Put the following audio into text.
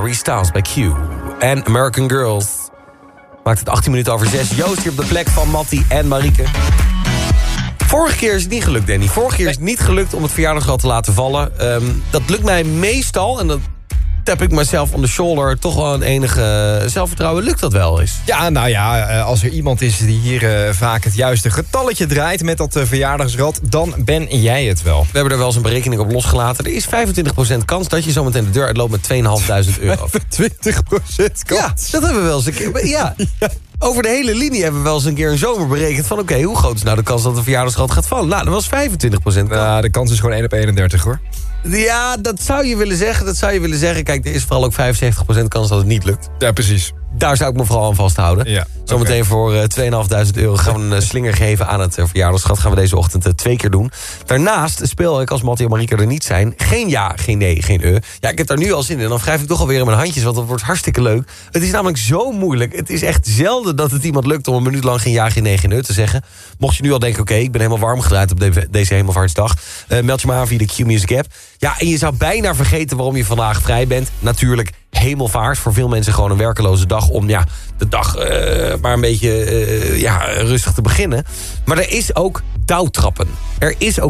Harry Styles bij Q. En American Girls. Maakt het 18 minuten over 6. Joost hier op de plek van Mattie en Marieke. Vorige keer is het niet gelukt, Danny. Vorige keer is het niet gelukt om het verjaardagsrad te laten vallen. Dat lukt mij meestal, en dat tap ik mezelf on the shoulder, toch wel een enige zelfvertrouwen. Lukt dat wel eens? Ja, nou ja, als er iemand is die hier vaak het juiste getalletje draait met dat verjaardagsrad, dan ben jij het wel. We hebben er wel eens een berekening op losgelaten. Er is 25% kans dat je zometeen de deur uitloopt met €2.500. 20% kans? Ja, dat hebben we wel eens een keer. Ja. Over de hele linie hebben we wel eens een keer een zomer berekend van oké, hoe groot is nou de kans dat een verjaardagsrad gaat vallen? Nou, dat was 25%. Nou, de kans is gewoon 1 op 31, hoor. Ja, dat zou je willen zeggen. Kijk, er is vooral ook 75% kans dat het niet lukt. Ja, precies. Daar zou ik me vooral aan vasthouden. Ja, Zometeen voor €2.500 gaan we een slinger geven aan het verjaardagsrad. Gaan we deze ochtend 2 keer doen. Daarnaast speel ik, als Mattie en Marieke er niet zijn, geen ja, geen nee, geen Ja, ik heb daar nu al zin in. Dan wrijf ik toch alweer in mijn handjes, want dat wordt hartstikke leuk. Het is namelijk zo moeilijk. Het is echt zelden dat het iemand lukt om een minuut lang geen ja, geen nee, geen te zeggen. Mocht je nu al denken, oké, ik ben helemaal warm gedraaid op deze Hemelvaartsdag. Meld je maar aan via de Q-Music app. Ja, en je zou bijna vergeten waarom je vandaag vrij bent. Natuurlijk Hemelvaart. Voor veel mensen gewoon een werkeloze dag om de dag maar een beetje rustig te beginnen. Maar er is ook touwtrappen. Er is ook